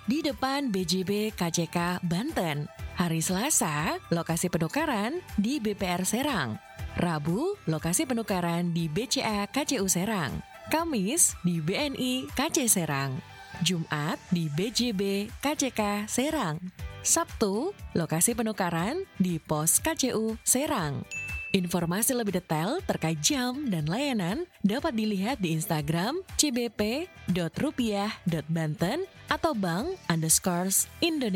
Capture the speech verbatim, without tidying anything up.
di depan B J B K C K Banten. Hari Selasa, lokasi penukaran di B P R Serang. Rabu, lokasi penukaran di B C A K C U Serang. Kamis, di B N I K C Serang. Jumat, di B J B K C K Serang. Sabtu, lokasi penukaran di Pos K C U Serang. Informasi lebih detail terkait jam dan layanan dapat dilihat di Instagram c b p dot rupiah dot banten atau bank underscore Indonesia.